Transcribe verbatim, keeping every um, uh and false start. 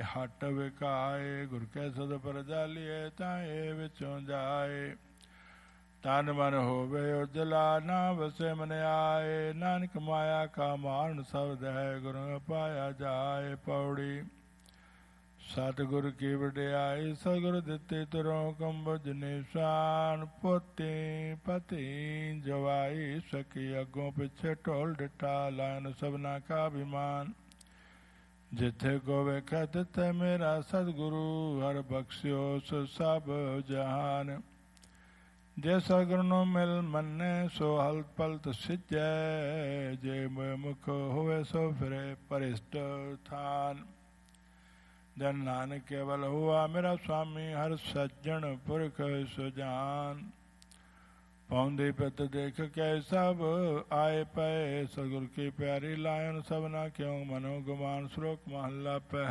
ਹਟ ਵਿਕਾਏ। ਗੁਰ ਕੈ ਸਦ ਪਰਜਾਲੀਏ ਤਾਏ ਵਿੱਚੋਂ ਜਾਏ। ਤਨ ਮਨ ਹੋਵੇ ਉਜਲਾ ਨਾ ਵਸੇ ਮਨ ਆਏ। ਨਾਨਕ ਮਾਇਆ ਕਾ ਮਾਰਨ ਸ਼ਬਦ ਹੈ ਗੁਰੂ ਪਾਇਆ ਜਾਏ। ਪੌੜੀ ਸਤਿਗੁਰ ਕੀ ਵਡਿਆਈ ਸਤਿਗੁਰ ਦਿੱਤੀ ਤੁਰੋਂ ਕੰਬੁਜ ਨਿਸ਼ਾਨ। ਪੋਤੀ ਪਤੀ ਜਵਾਈ ਸਕੀ ਅੱਗੋਂ ਪਿੱਛੇ ਢੋਲ ਡਿੱਠਾ ਲਾਇਨ ਸਭਨਾ ਕਾ ਅਭਿਮਾਨ। ਜਿੱਥੇ ਕੋ ਵੇਖੈ ਤਿੱਥੇ ਮੇਰਾ ਸਤਿਗੁਰੂ ਹਰ ਬਖਸ਼ਿਓ ਸੋ ਸਭ ਜਹਾਨ। ਜੇ ਸਤਿਗੁਰ ਨੂੰ ਮਿਲ ਮੰਨੇ ਸੋ ਹਲ ਪਲਤ ਸਿੱਜੈ। ਜੇ ਮੁਖ ਹੋਵੇ ਸੋ ਫਿਰੇ ਪਰਿਸ਼ਟ ਥਾਨ। ਜਨ ਨਾਨਕ ਕੇਵਲ ਹੁਆ ਮੇਰਾ ਸੁਆਮੀ ਹਰ ਸੱਜਣ ਪੁਰਖ ਸੁਜਾਨ। ਪਾਉਂਦੇ ਪਿਤ ਦੇਖ ਕੇ ਸਭ ਆਏ ਪਏ। ਸਤਿਗੁਰ ਕੀ ਪਿਆਰੀ ਲਾਇਨ ਸਭਨਾ ਕਿਉ ਮਨੋ ਗੁਮਾਨ। ਸ਼ਲੋਕ ਮਹੱਲਾ ਪਹਿਲਾ।